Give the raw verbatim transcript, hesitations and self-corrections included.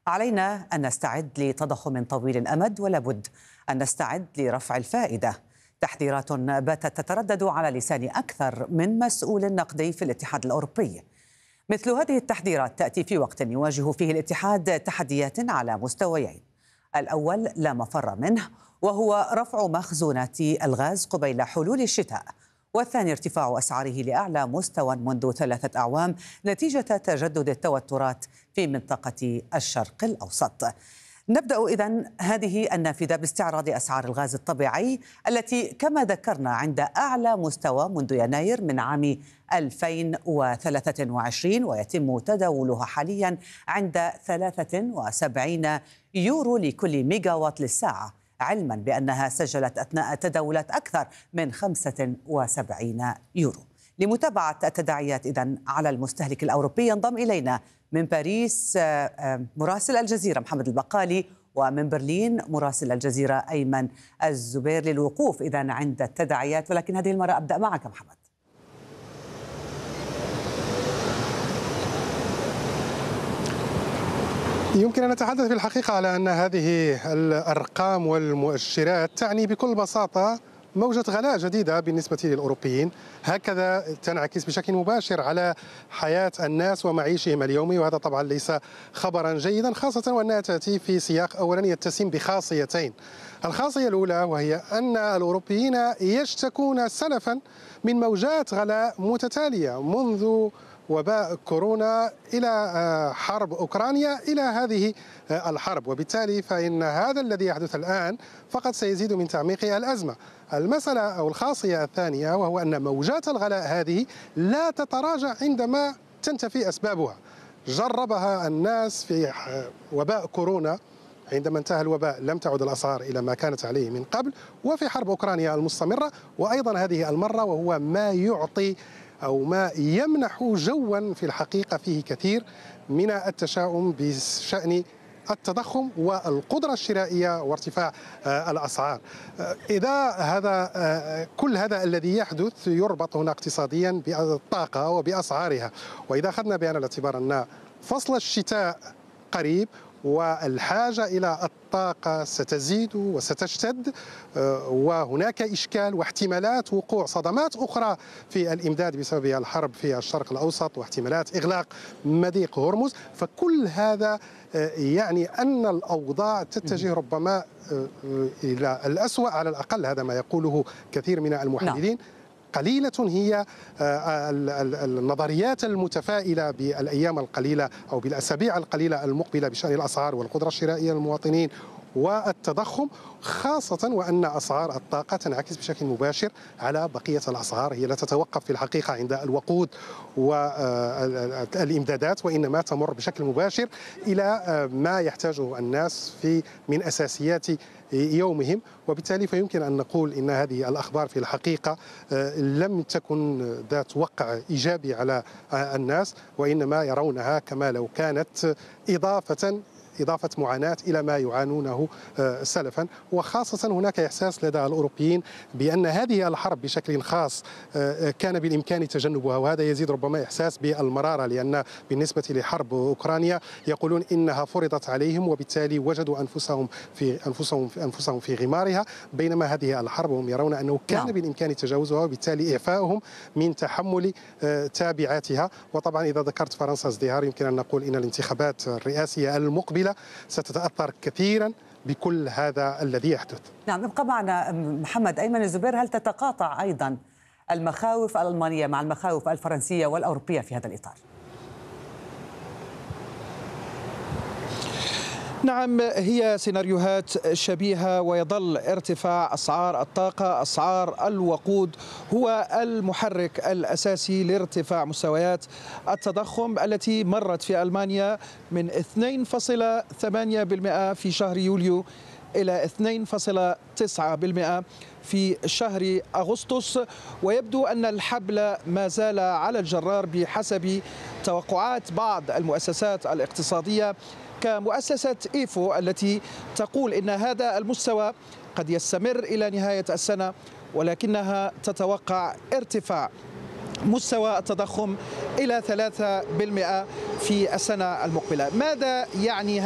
علينا أن نستعد لتضخم طويل الأمد، ولا بد أن نستعد لرفع الفائدة. تحذيرات باتت تتردد على لسان أكثر من مسؤول نقدي في الاتحاد الأوروبي. مثل هذه التحذيرات تأتي في وقت يواجه فيه الاتحاد تحديات على مستويين. الأول لا مفر منه، وهو رفع مخزونات الغاز قبيل حلول الشتاء، والثاني ارتفاع أسعاره لأعلى مستوى منذ ثلاثة أعوام نتيجة تجدد التوترات في منطقة الشرق الأوسط. نبدأ إذن هذه النافذة باستعراض أسعار الغاز الطبيعي التي كما ذكرنا عند أعلى مستوى منذ يناير من عام ألفين وثلاثة وعشرين، ويتم تداولها حاليا عند ثلاثة وسبعين يورو لكل ميجاوات للساعة، علما بأنها سجلت أثناء التداولات أكثر من خمسة وسبعين يورو. لمتابعة التداعيات إذن على المستهلك الأوروبي ينضم إلينا من باريس مراسل الجزيرة محمد البقالي، ومن برلين مراسل الجزيرة أيمن الزبير، للوقوف إذن عند التداعيات. ولكن هذه المرة أبدأ معك محمد. يمكن أن نتحدث في الحقيقة على أن هذه الأرقام والمؤشرات تعني بكل بساطة موجة غلاء جديدة بالنسبة للأوروبيين، هكذا تنعكس بشكل مباشر على حياة الناس ومعيشهم اليومي، وهذا طبعا ليس خبرا جيدا، خاصة وأنها تأتي في سياق أولا يتسم بخاصيتين. الخاصية الأولى وهي أن الأوروبيين يشتكون سلفا من موجات غلاء متتالية منذ وباء كورونا إلى حرب أوكرانيا إلى هذه الحرب، وبالتالي فإن هذا الذي يحدث الآن فقط سيزيد من تعميق الأزمة. المسألة أو الخاصية الثانية وهو أن موجات الغلاء هذه لا تتراجع عندما تنتفي أسبابها. جربها الناس في وباء كورونا، عندما انتهى الوباء لم تعد الأسعار إلى ما كانت عليه من قبل، وفي حرب أوكرانيا المستمرة، وأيضا هذه المرة، وهو ما يعطي أو ما يمنح جوا في الحقيقة فيه كثير من التشاؤم بشأن التضخم والقدرة الشرائية وارتفاع الأسعار. إذا هذا كل هذا الذي يحدث يربط هنا اقتصاديا بالطاقة وبأسعارها، وإذا أخذنا بعين الاعتبار أن فصل الشتاء قريب والحاجة إلى الطاقة ستزيد وستشتد، وهناك إشكال واحتمالات وقوع صدمات أخرى في الإمداد بسبب الحرب في الشرق الأوسط واحتمالات إغلاق مضيق هرمز، فكل هذا يعني أن الأوضاع تتجه ربما إلى الأسوأ، على الأقل هذا ما يقوله كثير من المحللين. قليلة هي النظريات المتفائلة بالأيام القليلة أو بالأسابيع القليلة المقبلة بشأن الأسعار والقدرة الشرائية للمواطنين والتضخم، خاصة وأن أسعار الطاقة تنعكس بشكل مباشر على بقية الأسعار. هي لا تتوقف في الحقيقة عند الوقود والإمدادات، وإنما تمر بشكل مباشر إلى ما يحتاجه الناس في من أساسيات يومهم، وبالتالي فيمكن أن نقول إن هذه الأخبار في الحقيقة لم تكن ذات وقع إيجابي على الناس، وإنما يرونها كما لو كانت إضافة إضافة معاناة إلى ما يعانونه سلفا. وخاصة هناك إحساس لدى الأوروبيين بأن هذه الحرب بشكل خاص كان بالإمكان تجنبها، وهذا يزيد ربما إحساس بالمرارة، لأن بالنسبة لحرب أوكرانيا يقولون إنها فرضت عليهم، وبالتالي وجدوا أنفسهم في أنفسهم في أنفسهم في غمارها، بينما هذه الحرب هم يرون أنه كان بالإمكان تجاوزها، وبالتالي إعفائهم من تحمل تابعاتها. وطبعا إذا ذكرت فرنسا ازدهار، يمكن أن نقول إن الانتخابات الرئاسية المقبلة ستتأثر كثيرا بكل هذا الذي يحدث. نعم، ابقى معنا محمد. أيمن الزبير، هل تتقاطع أيضا المخاوف الألمانية مع المخاوف الفرنسية والأوروبية في هذا الإطار؟ نعم، هي سيناريوهات شبيهة، ويظل ارتفاع أسعار الطاقة، أسعار الوقود، هو المحرك الأساسي لارتفاع مستويات التضخم التي مرت في ألمانيا من اثنين فاصلة ثمانية بالمئة في شهر يوليو إلى اثنين فاصلة تسعة بالمئة في شهر أغسطس، ويبدو أن الحبل ما زال على الجرار بحسب توقعات بعض المؤسسات الاقتصادية كمؤسسة إيفو التي تقول إن هذا المستوى قد يستمر إلى نهاية السنة، ولكنها تتوقع ارتفاع مستوى التضخم إلى ثلاثة بالمئة في السنة المقبلة. ماذا يعني